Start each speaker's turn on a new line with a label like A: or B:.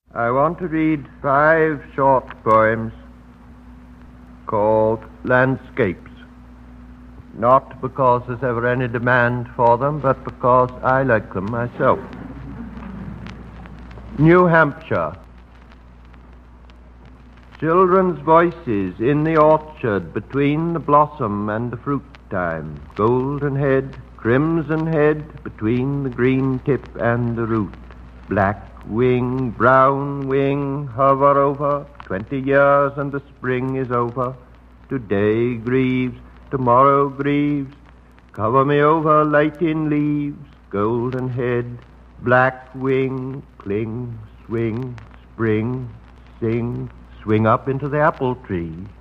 A: I want to read 5 short poems called Landscapes. Not because there's ever any demand for them, but because I like them myself. New Hampshire. Children's voices in the orchard between the blossom and the fruit time. Golden head, crimson head, between the green tip and the root. Black wing, brown wing, hover over. 20 years and the spring is over. Today grieves, tomorrow grieves. Cover me over, light in leaves. Golden head, black wing, cling, swing, spring, sing. Swing up into the apple tree.